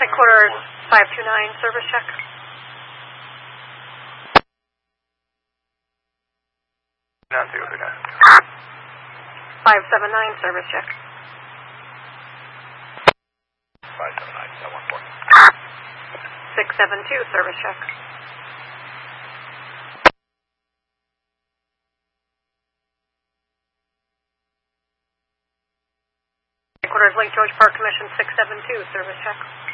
Headquarters 529, service check. 579, service check. 579, that 1 point. 672, service check. Headquarters Lake George Park Commission 672, service check.